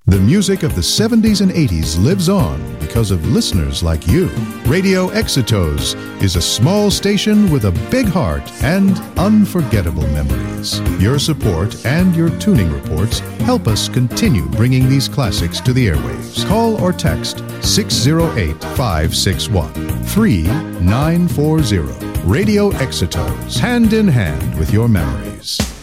The music of the 70s and 80s lives on because of listeners like you. Radio Exitos is a small station with a big heart and unforgettable memories. Your support and your tuning reports help us continue bringing these classics to the airwaves. Call or text 608-561-3940. Radio Exitos, hand in hand with your memories.